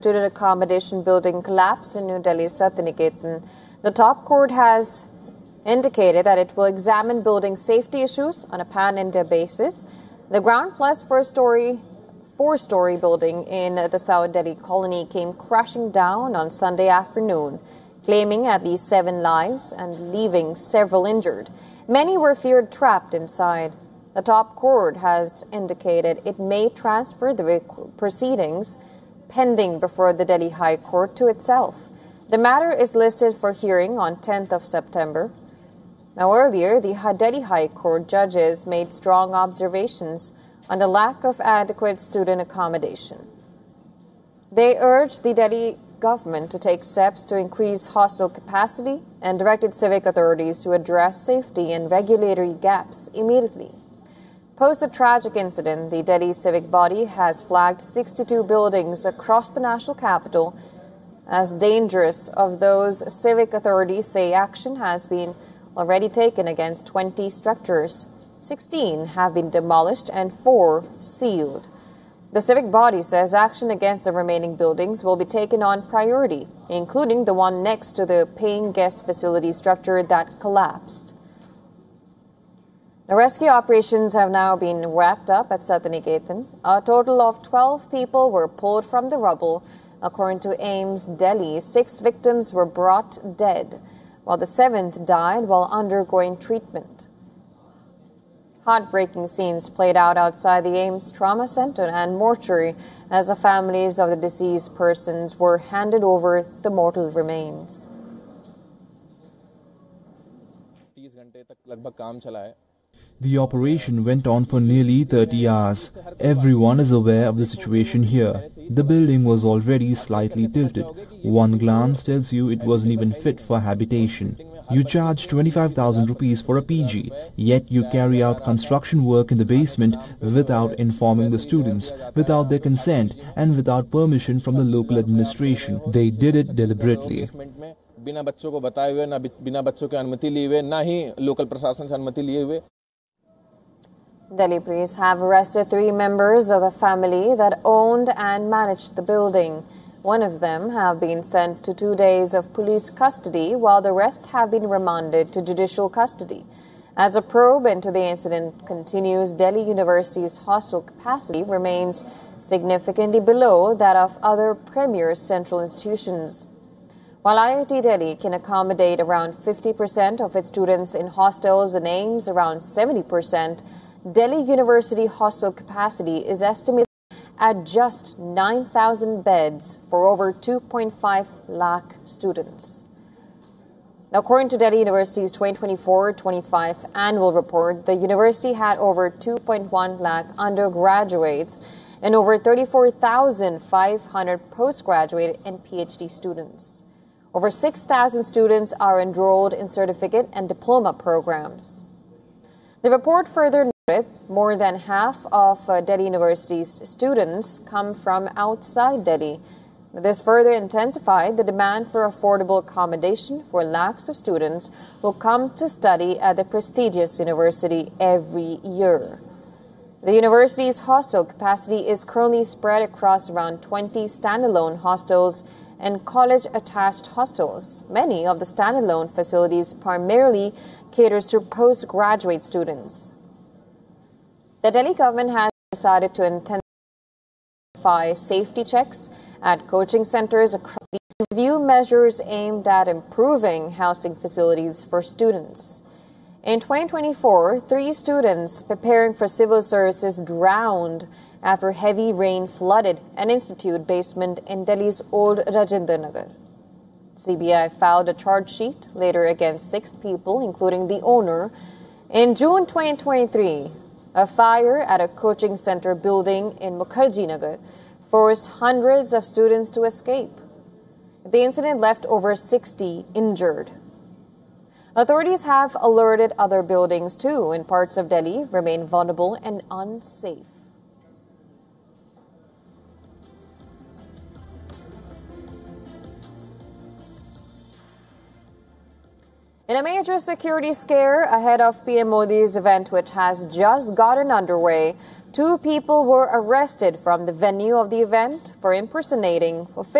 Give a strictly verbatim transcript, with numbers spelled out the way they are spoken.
student accommodation building collapsed in New Delhi's Satyaniketan. The top court has indicated that it will examine building safety issues on a pan-India basis. The ground plus four-story four-story building in the South Delhi colony came crashing down on Sunday afternoon, claiming at least seven lives and leaving several injured. Many were feared trapped inside. The top court has indicated it may transfer the proceedings pending before the Delhi High Court to itself. The matter is listed for hearing on tenth of September. Now, earlier, the Delhi High Court judges made strong observations on the lack of adequate student accommodation. They urged the Delhi government to take steps to increase hostel capacity and directed civic authorities to address safety and regulatory gaps immediately. Post the tragic incident, the Delhi civic body has flagged sixty-two buildings across the national capital as dangerous. Of those, civic authorities say action has been already taken against twenty structures. sixteen have been demolished and four sealed. The civic body says action against the remaining buildings will be taken on priority, including the one next to the paying guest facility structure that collapsed. The rescue operations have now been wrapped up at Satyaniketan. A total of twelve people were pulled from the rubble. According to AIIMS Delhi, six victims were brought dead, while the seventh died while undergoing treatment. Heartbreaking scenes played out outside the AIIMS Trauma Center and mortuary as the families of the deceased persons were handed over the mortal remains. The operation went on for nearly thirty hours. Everyone is aware of the situation here. The building was already slightly tilted. One glance tells you it wasn't even fit for habitation. You charge twenty-five thousand rupees for a P G, yet you carry out construction work in the basement without informing the students, without their consent, and without permission from the local administration. They did it deliberately. बिना बच्चों को बताए हुए, ना बिना बच्चों की अनुमति लिए हुए, ना ही लोकल प्रशासन से अनुमति लिए हुए. Delhi police have arrested three members of the family that owned and managed the building. One of them have been sent to two days of police custody, while the rest have been remanded to judicial custody. As a probe into the incident continues, Delhi University's hostel capacity remains significantly below that of other premier central institutions. While I I T Delhi can accommodate around fifty percent of its students in hostels and AIIMS around seventy percent, Delhi University hostel capacity is estimated at just nine thousand beds for over two point five lakh students. Now, according to Delhi University's twenty twenty-four twenty-five annual report, the university had over two point one lakh undergraduates and over thirty-four thousand five hundred postgraduate and P H D students. Over six thousand students are enrolled in certificate and diploma programs. The report further noted more than half of uh, Delhi University's students come from outside Delhi. This further intensified the demand for affordable accommodation for lakhs of students who come to study at the prestigious university every year. The university's hostel capacity is currently spread across around twenty standalone hostels and college-attached hostels. Many of the standalone facilities primarily caters to postgraduate students. The Delhi government has decided to intensify safety checks at coaching centers across the review measures aimed at improving housing facilities for students. In twenty twenty-four, three students preparing for civil services drowned after heavy rain flooded an institute basement in Delhi's old Rajendra Nagar. C B I filed a charge sheet later against six people, including the owner. In June twenty twenty-three, a fire at a coaching center building in Mukherjee Nagar forced hundreds of students to escape. The incident left over sixty injured. Authorities have alerted other buildings too in parts of Delhi remain vulnerable and unsafe. In a major security scare ahead of P M Modi's event, which has just gotten underway, two people were arrested from the venue of the event for impersonating officials.